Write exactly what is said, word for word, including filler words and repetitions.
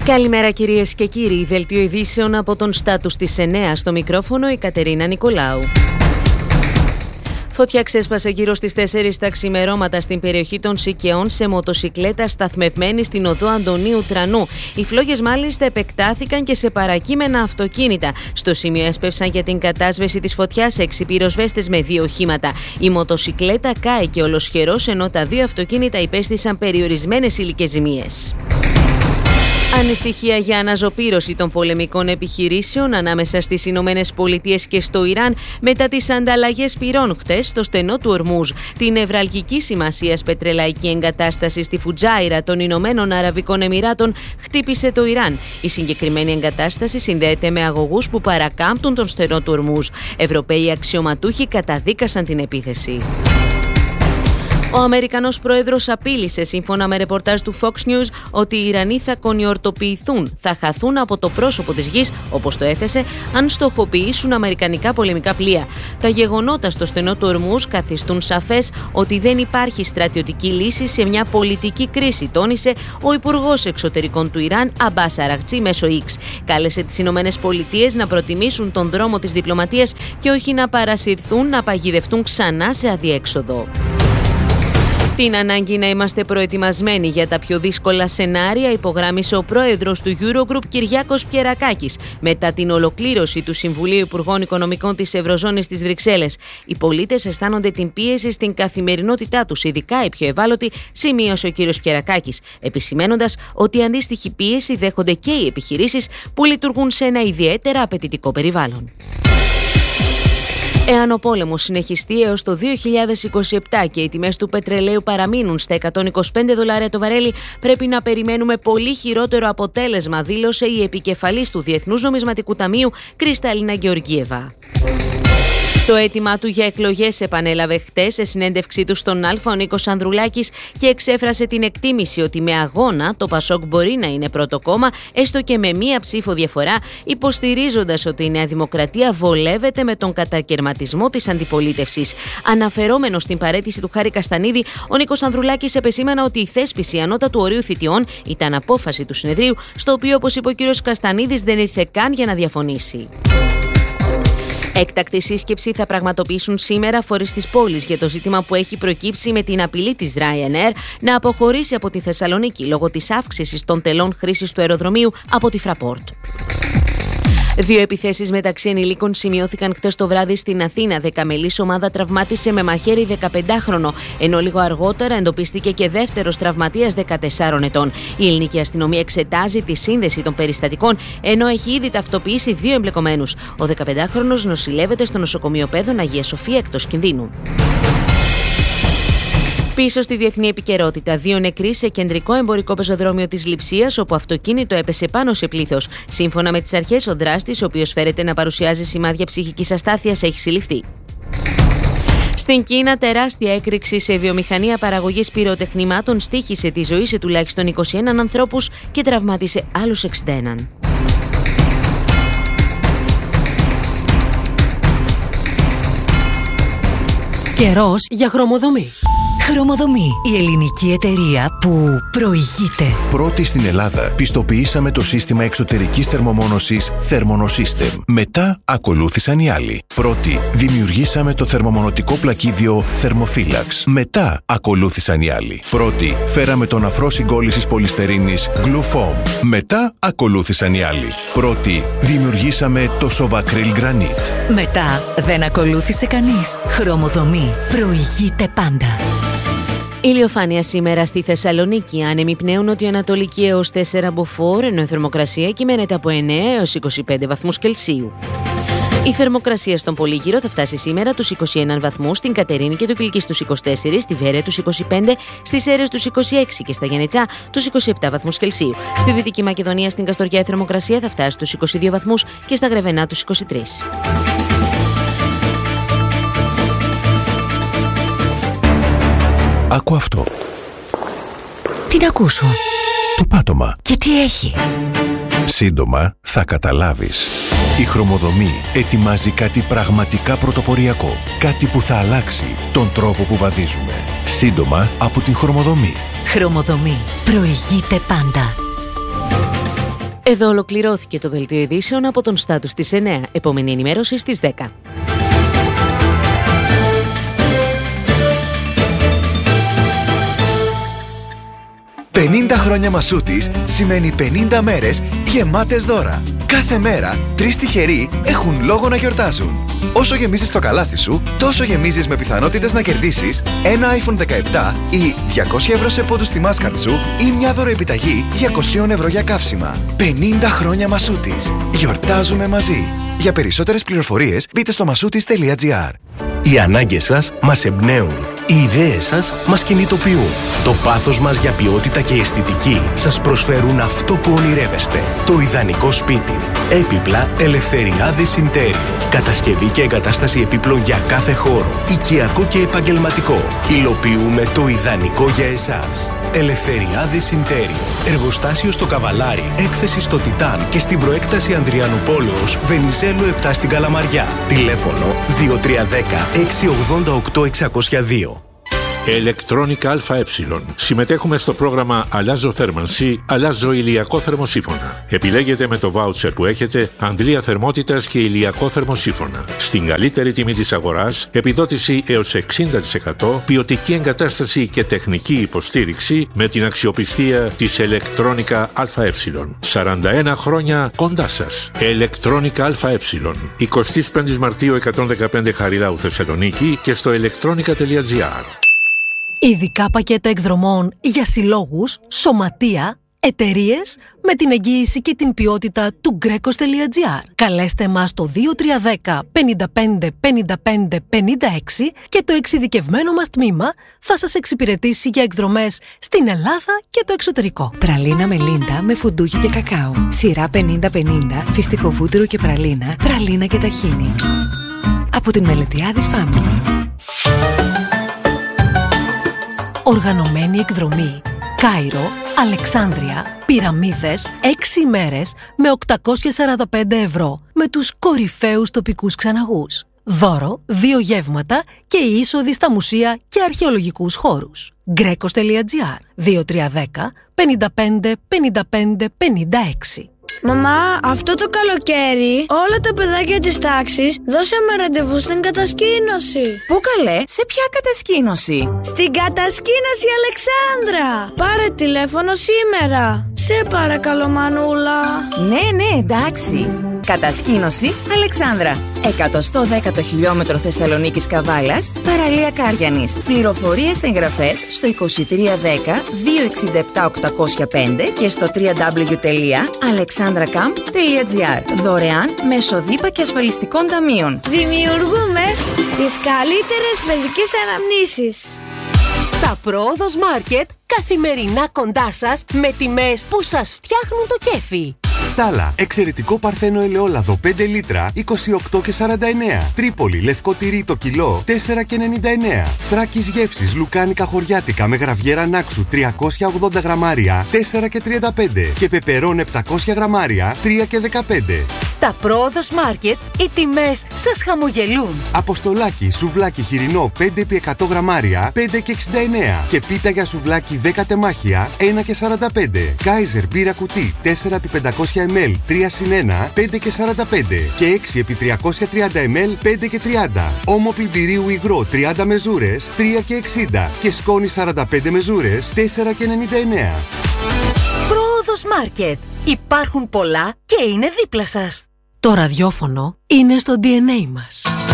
Καλημέρα κυρίες και κύριοι, δελτίο ειδήσεων από τον Στάτους της εννέα, στο μικρόφωνο η Κατερίνα Νικολάου. Φωτιά ξέσπασε γύρω στις τέσσερις τα ξημερώματα στην περιοχή των Σικαιών σε μοτοσικλέτα σταθμευμένη στην οδό Αντωνίου Τρανού. Οι φλόγες μάλιστα επεκτάθηκαν και σε παρακείμενα αυτοκίνητα. Στο σημείο έσπευσαν για την κατάσβεση της φωτιάς έξι πυροσβέστες με δύο οχήματα. Η μοτοσικλέτα κάηκε ολοσχερός, ενώ τα δύο αυτοκίνητα υπέστησαν περιορισμένες υλικές ζημίες. Ανησυχία για αναζωπήρωση των πολεμικών επιχειρήσεων ανάμεσα στις Ηνωμένες Πολιτείες και στο Ιράν μετά τις ανταλλαγές πυρών χτες στο στενό του Ορμούζ. Την νευραλγική σημασίας πετρελαϊκή εγκατάσταση στη Φουτζάιρα των Ηνωμένων Αραβικών Εμιράτων χτύπησε το Ιράν. Η συγκεκριμένη εγκατάσταση συνδέεται με αγωγούς που παρακάμπτουν τον στενό του Ορμούζ. Ευρωπαίοι αξιωματούχοι καταδίκασαν την επίθεση. Ο Αμερικανός πρόεδρος απείλησε, σύμφωνα με ρεπορτάζ του Fox News, ότι οι Ιρανοί θα κονιορτοποιηθούν, θα χαθούν από το πρόσωπο της γης, όπως το έθεσε, αν στοχοποιήσουν αμερικανικά πολεμικά πλοία. Τα γεγονότα στο στενό του Ορμούζ καθιστούν σαφές ότι δεν υπάρχει στρατιωτική λύση σε μια πολιτική κρίση, τόνισε ο Υπουργός Εξωτερικών του Ιράν, Αμπάς Αραγτσί, μέσω X. Κάλεσε τις Ηνωμένες Πολιτείες να προτιμήσουν τον δρόμο της διπλωματίας και όχι να παρασυρθούν να παγιδευτούν ξανά σε αδιέξοδο. Την ανάγκη να είμαστε προετοιμασμένοι για τα πιο δύσκολα σενάρια υπογράμμισε ο πρόεδρος του Eurogroup Κυριάκος Πιερακάκης μετά την ολοκλήρωση του Συμβουλίου Υπουργών Οικονομικών της Ευρωζώνης στις Βρυξέλλες. Οι πολίτες αισθάνονται την πίεση στην καθημερινότητά τους, ειδικά οι πιο ευάλωτοι, σημείωσε ο κ. Πιερακάκης, επισημαίνοντας ότι αντίστοιχη πίεση δέχονται και οι επιχειρήσεις που λειτουργούν σε ένα ιδιαίτερα απαιτητικό περιβάλλον. Εάν ο πόλεμος συνεχιστεί έως το δύο χιλιάδες είκοσι επτά και οι τιμές του πετρελαίου παραμείνουν στα εκατόν είκοσι πέντε δολάρια το βαρέλι, πρέπει να περιμένουμε πολύ χειρότερο αποτέλεσμα, δήλωσε η επικεφαλής του Διεθνούς Νομισματικού Ταμείου, Κρυσταλίνα Γεωργίεβα. Το αίτημά του για εκλογές επανέλαβε χτες σε συνέντευξή του στον Αλφα ο Νίκος Ανδρουλάκης και εξέφρασε την εκτίμηση ότι με αγώνα το Πασόκ μπορεί να είναι πρώτο κόμμα, έστω και με μία ψήφο διαφορά, υποστηρίζοντας ότι η Νέα Δημοκρατία βολεύεται με τον κατακαιρματισμό της αντιπολίτευσης. Αναφερόμενος στην παραίτηση του Χάρη Καστανίδη, ο Νίκος Ανδρουλάκης επεσήμανε ότι η θέσπιση ανώτατου ορίου θητιών ήταν απόφαση του συνεδρίου, στο οποίο, όπως είπε ο κ. Καστανίδης, δεν ήρθε καν για να διαφωνήσει. Έκτακτη σύσκεψη θα πραγματοποιήσουν σήμερα φορείς της πόλης για το ζήτημα που έχει προκύψει με την απειλή της Ryanair να αποχωρήσει από τη Θεσσαλονίκη λόγω της αύξησης των τελών χρήσης του αεροδρομίου από τη Fraport. Δύο επιθέσεις μεταξύ ενηλίκων σημειώθηκαν χτες το βράδυ στην Αθήνα. Δεκαμελής ομάδα τραυμάτισε με μαχαίρι δεκαπεντάχρονο, ενώ λίγο αργότερα εντοπίστηκε και δεύτερος τραυματίας δεκατεσσάρων ετών. Η ελληνική αστυνομία εξετάζει τη σύνδεση των περιστατικών, ενώ έχει ήδη ταυτοποιήσει δύο εμπλεκομένους. Ο δεκαπεντάχρονος νοσηλεύεται στο νοσοκομείο Πέδων Αγία Σοφία εκτός κινδύνου. Πίσω στη διεθνή επικαιρότητα, δύο νεκροί σε κεντρικό εμπορικό πεζοδρόμιο της Λειψίας, όπου αυτοκίνητο έπεσε πάνω σε πλήθος. Σύμφωνα με τις αρχές, ο δράστης, ο οποίος φέρεται να παρουσιάζει σημάδια ψυχικής αστάθειας, έχει συλληφθεί. Στην Κίνα, τεράστια έκρηξη σε βιομηχανία παραγωγής πυροτεχνημάτων στοίχησε τη ζωή σε τουλάχιστον είκοσι ένα ανθρώπους και τραυμάτισε άλλους εξήντα ένα. Καιρός για χρωμοδομή. Χρωμοδομή, η ελληνική εταιρεία που προηγείται. Πρώτη στην Ελλάδα, πιστοποιήσαμε το σύστημα εξωτερικής θερμομόνωσης Thermonosystem. Μετά ακολούθησαν οι άλλοι. Πρώτη, δημιουργήσαμε το θερμομονωτικό πλακίδιο Thermophilax. Μετά ακολούθησαν οι άλλοι. Πρώτη, φέραμε τον αφρό συγκόλλησης πολυστερίνης Glufoam. Μετά ακολούθησαν οι άλλοι. Πρώτη, δημιουργήσαμε το Sovacryl Granite. Μετά δεν ακολούθησε κανείς. Χρωμοδομή, προηγείται πάντα. Ηλιοφάνεια σήμερα στη Θεσσαλονίκη. Άνεμοι πνέουν νοτιοανατολική έως τέσσερα μποφόρ, ενώ η θερμοκρασία κυμαίνεται από εννέα έως είκοσι πέντε βαθμούς Κελσίου. Η θερμοκρασία στον Πολύγυρο θα φτάσει σήμερα τους είκοσι ένα βαθμούς, στην Κατερίνη και το Κιλκί στους είκοσι τέσσερα, στη Βέρεια τους είκοσι πέντε, στις Σέρρες τους είκοσι έξι και στα Γιαννετσά τους είκοσι επτά βαθμούς Κελσίου. Στη Δυτική Μακεδονία, στην Καστοριά, η θερμοκρασία θα φτάσει στους είκοσι δύο βαθμούς και στα Γρεβενά τους είκοσι τρία. Άκου αυτό. Τι να ακούσω? Το πάτωμα. Και τι έχει? Σύντομα θα καταλάβεις. Η Χρωμοδομή ετοιμάζει κάτι πραγματικά πρωτοποριακό. Κάτι που θα αλλάξει τον τρόπο που βαδίζουμε. Σύντομα από την Χρωμοδομή. Χρωμοδομή. Προηγείται πάντα. Εδώ ολοκληρώθηκε το δελτίο ειδήσεων από τον Στάτους της εννέα. Επόμενη ενημέρωση στις δέκα. πενήντα χρόνια Μασούτης σημαίνει πενήντα μέρες γεμάτες δώρα. Κάθε μέρα, τρεις τυχεροί έχουν λόγο να γιορτάζουν. Όσο γεμίζεις το καλάθι σου, τόσο γεμίζεις με πιθανότητες να κερδίσεις ένα άιφον δεκαεπτά ή διακόσια ευρώ σε πόντους στη Mastercard σου ή μια δωροεπιταγή διακόσια ευρώ για καύσιμα. πενήντα χρόνια Μασούτης. Γιορτάζουμε μαζί. Για περισσότερες πληροφορίες μπείτε στο μασούτης τελεία τζι άρ. Οι ανάγκες σας μας εμπνέουν. Οι ιδέες σας μας κινητοποιούν. Το πάθος μας για ποιότητα και αισθητική σας προσφέρουν αυτό που ονειρεύεστε. Το ιδανικό σπίτι. Έπιπλα Ελευθεριάδης Ιντέριο. Κατασκευή και εγκατάσταση επίπλων για κάθε χώρο. Οικιακό και επαγγελματικό. Υλοποιούμε το ιδανικό για εσάς. Ελευθεριάδης Ιντέριο. Εργοστάσιο στο Καβαλάρι, έκθεση στο Τιτάν και στην προέκταση Ανδριανουπόλεως Βενιζέλου επτά στην Καλαμαριά. Τηλέφωνο δύο τρία ένα μηδέν έξι ογδόντα οκτώ εξακόσια δύο. Electronica ΑΕ. Συμμετέχουμε στο πρόγραμμα Αλλάζω θέρμανση, αλλάζω ηλιακό θερμοσύφωνα. Επιλέγετε με το βάουτσερ που έχετε αντλία θερμότητας και ηλιακό θερμοσύφωνα. Στην καλύτερη τιμή της αγοράς, επιδότηση έως εξήντα τοις εκατό, ποιοτική εγκατάσταση και τεχνική υποστήριξη με την αξιοπιστία της Electronica ΑΕ. σαράντα ένα χρόνια κοντά σας. Electronica ΑΕ. εικοστή πέμπτη Μαρτίου εκατόν δεκαπέντε Χαριλάου Θεσσαλονίκη και στο electronica τελεία τζι άρ. Ειδικά πακέτα εκδρομών για συλλόγους, σωματεία, εταιρείες με την εγγύηση και την ποιότητα του γκρέκος τελεία τζι άρ. Καλέστε μας στο δύο τρία ένα μηδέν πέντε πέντε πέντε πέντε πέντε έξι και το εξειδικευμένο μας τμήμα θα σας εξυπηρετήσει για εκδρομές στην Ελλάδα και το εξωτερικό. Πραλίνα Μελίντα με φουντούκι και κακάο. Σειρά πενήντα πενήντα, φυστικό βούτυρο και πραλίνα, πραλίνα και ταχίνι. Από την Μελετιάδης Family. Οργανωμένη εκδρομή Κάιρο, Αλεξάνδρεια, Πυραμίδες, έξι ημέρες με οκτακόσια σαράντα πέντε ευρώ με τους κορυφαίους τοπικούς ξεναγούς. Δώρο, δύο γεύματα και είσοδοι στα μουσεία και αρχαιολογικούς χώρους. γκρέκος τελεία τζι άρ δύο τρία ένα μηδέν πέντε πέντε πέντε πέντε πέντε έξι. Μαμά, αυτό το καλοκαίρι όλα τα παιδάκια της τάξης δώσαμε ραντεβού στην κατασκήνωση. Πού καλέ, σε ποια κατασκήνωση? Στην κατασκήνωση Αλεξάνδρα. Πάρε τηλέφωνο σήμερα. Σε παρακαλώ μανούλα. Ναι, ναι, εντάξει. Κατασκήνωση Αλεξάνδρα. εκατόν δέκατο χιλιόμετρο Θεσσαλονίκης Καβάλας, παραλία Κάριανης. Πληροφορίες εγγραφές στο είκοσι τρία δέκα δύο εξήντα επτά οκτακόσια πέντε και στο double-u double-u double-u τελεία αλεξάνδρακαμπ τελεία τζι άρ. Δωρεάν μέσω ΔΥΠΑ και ασφαλιστικών ταμείων. Δημιουργούμε τις καλύτερες παιδικές αναμνήσεις. Τα Πρόοδος Μάρκετ καθημερινά κοντά σας με τιμές που σας φτιάχνουν το κέφι. Στάλα, εξαιρετικό παρθένο ελαιόλαδο πέντε λίτρα, είκοσι οκτώ και σαράντα εννέα. Τρίπολη, λευκό τυρί το κιλό, τέσσερα και ενενήντα εννέα. Θράκης γεύσης, λουκάνικα χωριάτικα με γραβιέρα νάξου, τριακόσια ογδόντα γραμμάρια, τέσσερα και τριάντα πέντε. Και πεπερών επτακόσια γραμμάρια, τρία και δεκαπέντε. Στα Πρόοδος Μάρκετ οι τιμές σας χαμογελούν. Αποστολάκι, σουβλάκι χοιρινό πέντε επί εκατό γραμμάρια, πέντε και εξήντα εννέα. Και πίτα για σουβλάκι δέκα τεμάχια, ένα και σαράντα πέντε. Κάιζερ μπύρα κουτί τέσσερα επί πεντακόσια μιλιλίτρα, τρία συν ένα, πέντε και σαράντα πέντε. Και έξι επί τριακόσια τριάντα μιλιλίτρα, πέντε και τριάντα. Όμο πλυντηρίου υγρό τριάντα μεζούρες, τρία και εξήντα. Και σκόνη σαράντα πέντε μεζούρες, τέσσερα και ενενήντα εννέα. Πρόοδος Μάρκετ. Υπάρχουν πολλά και είναι δίπλα σας. Το ραδιόφωνο είναι στο ντι εν έι μας.